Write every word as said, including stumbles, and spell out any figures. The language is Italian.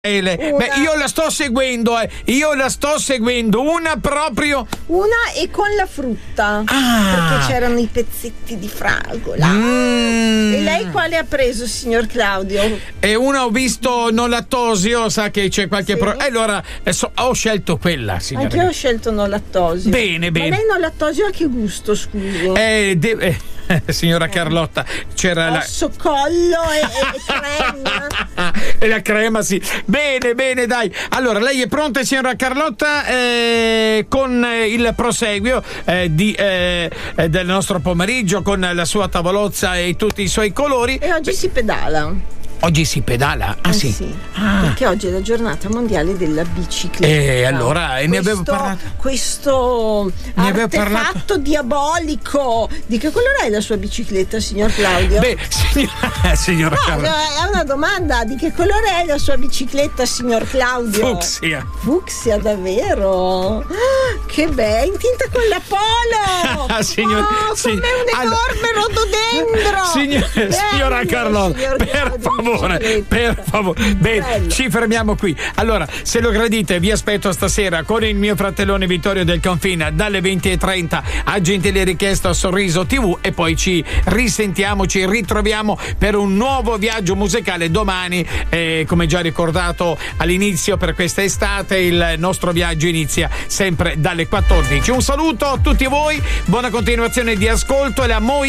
Una. Beh, io la sto seguendo, eh. Io la sto seguendo. Una proprio. Una e con la frutta. Ah. Perché c'erano i pezzetti di fragola. Mm. E lei quale ha preso, signor Claudio? E una ho visto non lattosio, sa che c'è qualche Sì. pro... E allora eh, so, ho scelto quella, signora. Anche io ho scelto non lattosio. Bene, bene. Ma lei non lattosio a che gusto, scusi? Eh, de- eh, signora Carlotta, c'era la. Osso, collo e, e crema. E la crema, sì. Bene, bene, dai. Allora, lei è pronta, signora Carlotta, eh, con eh, il proseguio eh, di, eh, eh, del nostro pomeriggio, con la sua tavolozza e tutti i suoi colori. E oggi si pedala. Oggi si pedala? Ah, Eh sì. sì, Ah. perché oggi è la giornata mondiale della bicicletta. E allora, e ne avevo Questo- parlato. Questo Ne avevo artefatto parlato. diabolico. Di che colore è la sua bicicletta, signor Claudio? Beh, signora, signora No, Carlotta. è una domanda. Di che colore è la sua bicicletta, signor Claudio? Fucsia. Fucsia, davvero? Ah, che bello, in tinta con la polo. Ah, signor- oh, sì. come un Allora- enorme rododendro. Signor- Bello, signora Carlotta, signor per Claudio, favore, bicicletta. per favore. Bene, Bello. ci fermiamo qui. Allora, se lo gradite, vi aspetto stasera con il mio fratellone Vittorio del Confina dalle venti e trenta a gentile richiesta a Sorriso tivù, e poi ci risentiamo, ci ritroviamo per un nuovo viaggio musicale domani. Eh, come già ricordato all'inizio, per questa estate il nostro viaggio inizia sempre dalle quattordici. Un saluto a tutti voi, buona continuazione di ascolto e la Moi